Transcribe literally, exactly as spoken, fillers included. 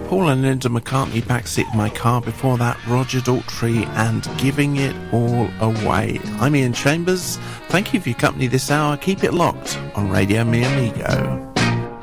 Paul and Linda McCartney, Backseat in My Car. Before that, Roger Daltrey and Giving It All Away. I'm Ian Chambers. Thank you for your company this hour. Keep it locked on Radio Mi Amigo.